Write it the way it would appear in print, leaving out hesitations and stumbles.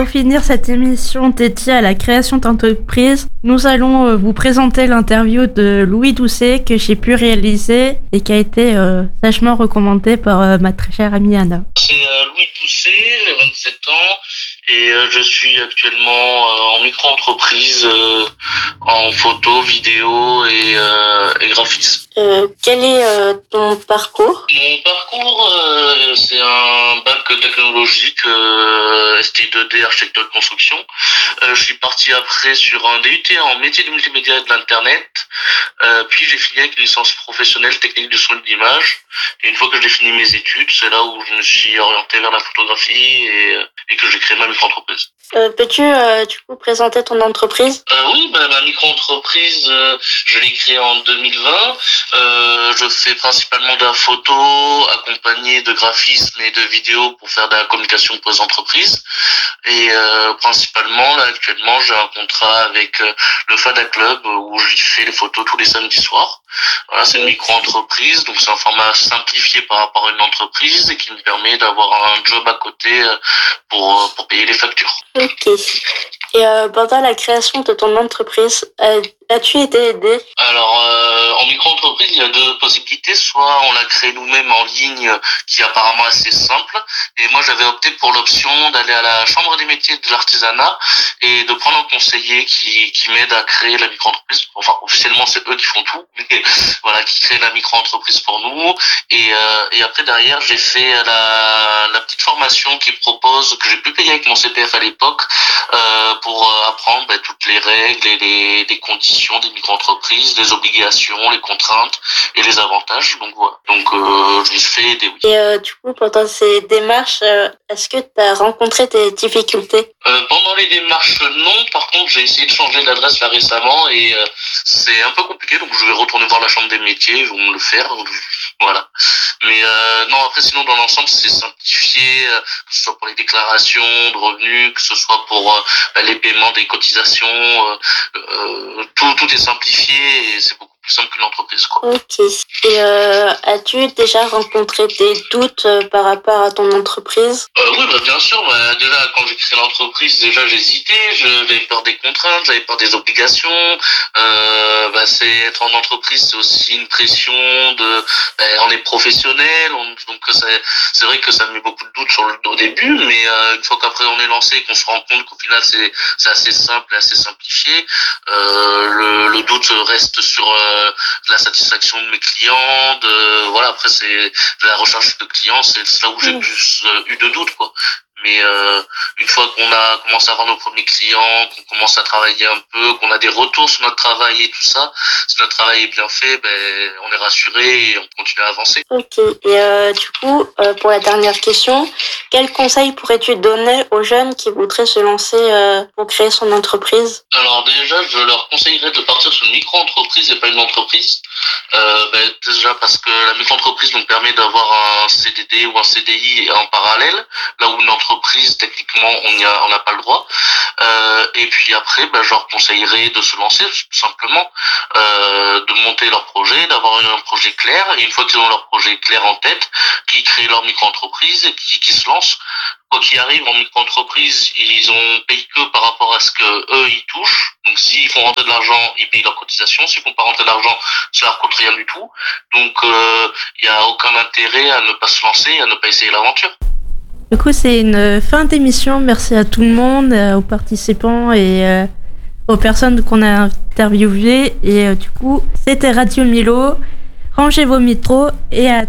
pour finir cette émission dédiée à la création d'entreprise, nous allons vous présenter l'interview de Louis Doucet que j'ai pu réaliser et qui a été sagement recommandée par ma très chère amie Anna. C'est Louis Doucet, j'ai 27 ans et je suis actuellement en micro-entreprise en photo, vidéo et graphisme. Quel est ton parcours? Mon parcours, c'est un bac technologique STI2D, architecture de construction. Je suis parti après sur un DUT en métier de multimédia et de l'internet. Puis j'ai fini avec une licence professionnelle technique du son et de l'image. Et une fois que j'ai fini mes études, c'est là où je me suis orienté vers la photographie et que j'ai créé ma micro-entreprise. Peux-tu du coup présenter ton entreprise? Oui, ma micro-entreprise, je l'ai créée en 2020. Je fais principalement de la photo, accompagné de graphisme et de vidéo pour faire de la communication pour les entreprises. Et principalement, là, actuellement, j'ai un contrat avec le Fada Club où j'y fais les photos tous les samedis soirs. Voilà, c'est une micro-entreprise, donc c'est un format simplifié par rapport à une entreprise et qui me permet d'avoir un job à côté pour payer les factures. Ok. Et pendant la création de ton entreprise, as-tu été aidé? Alors, en micro-entreprise, il y a deux possibilités. Soit on l'a créé nous-mêmes en ligne, qui est apparemment assez simple. Et moi, j'avais opté pour l'option d'aller à la Chambre des métiers et de l'artisanat et de prendre un conseiller qui m'aide à créer la micro-entreprise. Enfin, officiellement, c'est eux qui font tout, mais voilà, qui créent la micro-entreprise pour nous. Et après, derrière, j'ai fait la petite formation qu'ils proposent, que j'ai pu payer avec mon CPF à l'époque, pour apprendre toutes les règles et les conditions des micro-entreprises, les obligations, les contraintes et les avantages. Donc voilà. Donc je me suis fait aider, oui. Et du coup, pendant ces démarches, est-ce que tu as rencontré des difficultés? Pendant les démarches, non. Par contre, j'ai essayé de changer d'adresse là récemment et c'est un peu compliqué. Donc je vais retourner voir la Chambre des métiers, ils vont me le faire. Voilà. Mais non, après sinon dans l'ensemble c'est simplifié, que ce soit pour les déclarations de revenus, que ce soit pour les paiements des cotisations, tout est simplifié et c'est beaucoup plus simple qu'une entreprise, quoi. Ok. Et as-tu déjà rencontré des doutes par rapport à ton entreprise? Oui, bien sûr. Déjà, quand j'ai créé l'entreprise, j'hésitais. J'avais peur des contraintes, j'avais peur des obligations. C'est être en entreprise, c'est aussi une pression on est professionnel. Donc c'est vrai que ça met beaucoup de doutes au début, mais une fois qu'après on est lancé et qu'on se rend compte qu'au final c'est assez simple et assez simplifié, le doute reste sur la satisfaction de mes clients, voilà, après c'est de la recherche de clients, c'est là où j'ai plus eu de doutes, quoi. Mais une fois qu'on a commencé à avoir nos premiers clients, qu'on commence à travailler un peu, qu'on a des retours sur notre travail et tout ça, si notre travail est bien fait, on est rassuré et on continue à avancer. Ok. Et du coup, pour la dernière question, quel conseil pourrais-tu donner aux jeunes qui voudraient se lancer pour créer son entreprise? Alors déjà, je leur conseillerais de partir sur une micro-entreprise et pas une entreprise. Déjà parce que la micro-entreprise nous permet d'avoir un CDD ou un CDI en parallèle, là où une entreprise, techniquement, on n'a pas le droit. Et puis après, je leur conseillerais de se lancer, tout simplement, de monter leur projet, d'avoir un projet clair, et une fois qu'ils ont leur projet clair en tête, qu'ils créent leur micro-entreprise et qu'ils se lancent. Quoi qu'il arrive, en micro-entreprise, ils ont payé que par rapport à ce que eux ils touchent. Donc s'ils font rentrer de l'argent, ils payent leurs cotisations. S'ils font pas rentrer de l'argent, ça leur coûte rien du tout. Donc il y a aucun intérêt à ne pas se lancer, à ne pas essayer l'aventure. Du coup, c'est une fin d'émission. Merci à tout le monde, aux participants et aux personnes qu'on a interviewées. Et du coup, c'était Radio Milo. Rangez vos micros et à